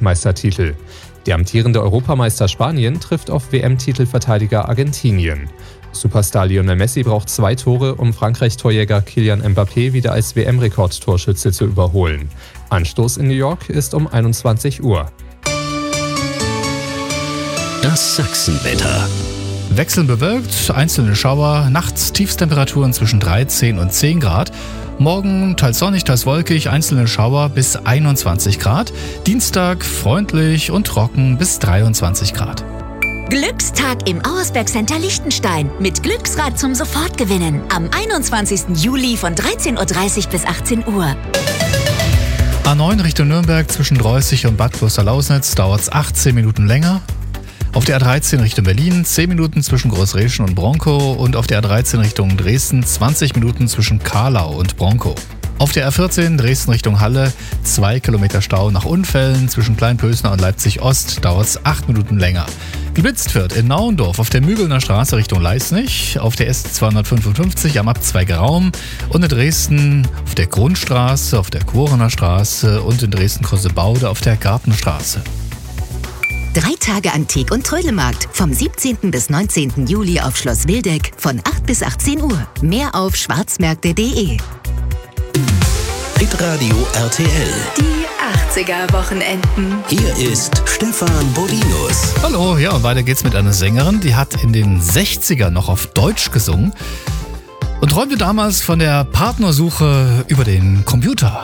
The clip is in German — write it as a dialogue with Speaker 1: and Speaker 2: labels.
Speaker 1: Weltmeistertitel. Der amtierende Europameister Spanien trifft auf WM-Titelverteidiger Argentinien. Superstar Lionel Messi braucht 2 Tore, um Frankreich-Torjäger Kylian Mbappé wieder als WM-Rekordtorschütze zu überholen. Anstoß in New York ist um 21 Uhr.
Speaker 2: Das Sachsenwetter.
Speaker 3: Wechselnd bewölkt, einzelne Schauer, nachts Tiefstemperaturen zwischen 13 und 10 Grad. Morgen teils sonnig, teils wolkig, einzelne Schauer bis 21 Grad. Dienstag freundlich und trocken bis 23 Grad.
Speaker 4: Glückstag im Auersberg Center Liechtenstein mit Glücksrad zum Sofortgewinnen am 21. Juli von 13.30 Uhr bis 18 Uhr.
Speaker 3: A9 Richtung Nürnberg zwischen Dreußig und Bad Klosterlausnitz dauert es 18 Minuten länger. Auf der A13 Richtung Berlin 10 Minuten zwischen Großreschen und Bronkow und auf der A13 Richtung Dresden 20 Minuten zwischen Karlau und Bronkow. Auf der A14 Dresden Richtung Halle 2 Kilometer Stau nach Unfällen zwischen Kleinpösner und Leipzig Ost dauert es 8 Minuten länger. Geblitzt wird in Nauendorf auf der Mügelner Straße Richtung Leisnig, auf der S255 am Abzweig Raum und in Dresden auf der Grundstraße, auf der Quorener Straße und in Dresden-Krosebaude auf der Gartenstraße.
Speaker 4: 3 Tage Antik- und Trödelmarkt vom 17. bis 19. Juli auf Schloss Wildeck von 8 bis 18 Uhr. Mehr auf schwarzmärkte.de.
Speaker 2: Hitradio RTL.
Speaker 4: Die 80er-Wochenenden.
Speaker 2: Hier ist Stefan Bodinus.
Speaker 3: Hallo, ja, und weiter geht's mit einer Sängerin, die hat in den 60ern noch auf Deutsch gesungen und träumte damals von der Partnersuche über den Computer.